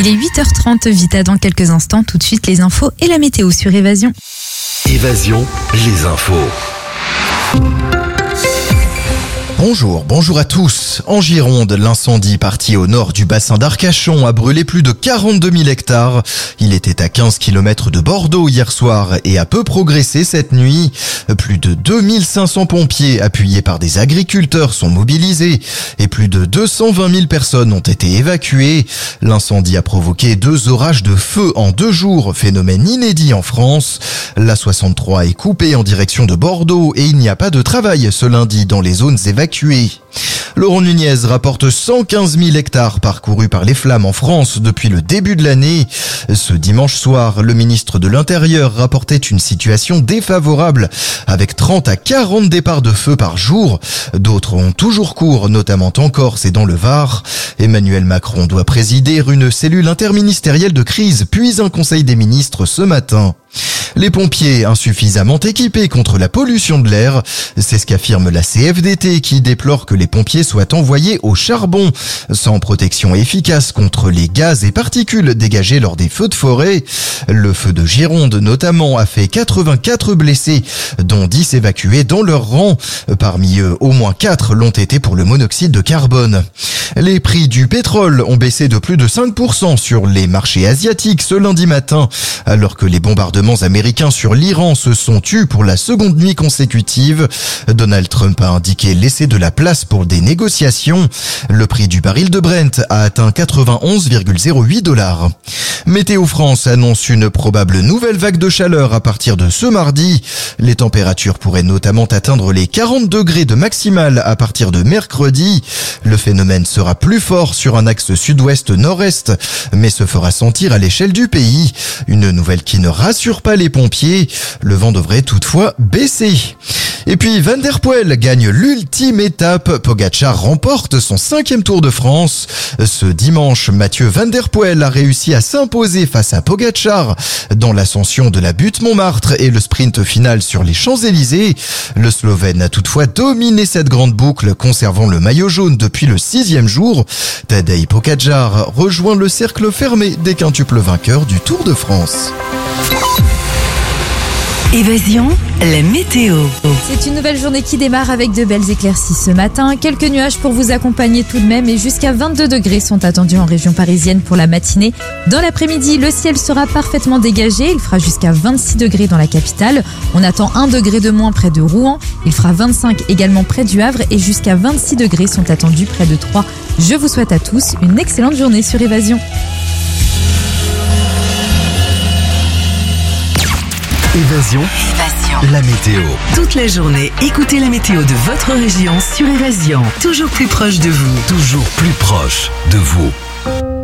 Il est 8h30, Vita dans quelques instants. Tout de suite, les infos et la météo sur Évasion. Évasion, les infos. Bonjour à tous. En Gironde, l'incendie parti au nord du bassin d'Arcachon a brûlé plus de 42 000 hectares. Il était à 15 km de Bordeaux hier soir et a peu progressé cette nuit. Plus de 2500 pompiers appuyés par des agriculteurs sont mobilisés et plus de 220 000 personnes ont été évacuées. L'incendie a provoqué 2 orages de feu en 2 jours, phénomène inédit en France. La 63 est coupée en direction de Bordeaux et il n'y a pas de travail ce lundi dans les zones évacuées. Laurent Nunez rapporte 115 000 hectares parcourus par les flammes en France depuis le début de l'année. Ce dimanche soir, le ministre de l'Intérieur rapportait une situation défavorable avec 30 à 40 départs de feu par jour. D'autres ont toujours cours, notamment en Corse et dans le Var. Emmanuel Macron doit présider une cellule interministérielle de crise, puis un conseil des ministres ce matin. Les pompiers insuffisamment équipés contre la pollution de l'air, c'est ce qu'affirme la CFDT qui déplore que les pompiers soient envoyés au charbon, sans protection efficace contre les gaz et particules dégagés lors des feux de forêt. Le feu de Gironde notamment a fait 84 blessés, dont 10 évacués dans leur rang. Parmi eux, au moins 4 l'ont été pour le monoxyde de carbone. Les prix du pétrole ont baissé de plus de 5% sur les marchés asiatiques ce lundi matin, alors que les bombardements américains sur l'Iran se sont tus pour la seconde nuit consécutive. Donald Trump a indiqué laisser de la place pour des négociations. Le prix du baril de Brent a atteint 91,08 $. Météo France annonce une probable nouvelle vague de chaleur à partir de ce mardi. Les températures pourraient notamment atteindre les 40 degrés de maximale à partir de mercredi. Le phénomène sera plus fort sur un axe sud-ouest-nord-est, mais se fera sentir à l'échelle du pays. Une nouvelle qui ne rassure pas les pompiers. Le vent devrait toutefois baisser. Et puis Van der Poel gagne l'ultime étape. Pogačar remporte son 5e Tour de France. Ce dimanche, Mathieu Van der Poel a réussi à s'imposer face à Pogačar dans l'ascension de la butte Montmartre et le sprint final sur les Champs-Élysées. Le Slovène a toutefois dominé cette grande boucle, conservant le maillot jaune depuis le 6e jour. Tadej Pogačar rejoint le cercle fermé des quintuples vainqueurs du Tour de France. Évasion, la météo. C'est une nouvelle journée qui démarre avec de belles éclaircies ce matin. Quelques nuages pour vous accompagner tout de même et jusqu'à 22 degrés sont attendus en région parisienne pour la matinée. Dans l'après-midi, le ciel sera parfaitement dégagé. Il fera jusqu'à 26 degrés dans la capitale. On attend 1 degré de moins près de Rouen. Il fera 25 également près du Havre et jusqu'à 26 degrés sont attendus près de Troyes. Je vous souhaite à tous une excellente journée sur Évasion. Évasion, la météo. Toute la journée, écoutez la météo de votre région sur Évasion. Toujours plus proche de vous. Toujours plus proche de vous.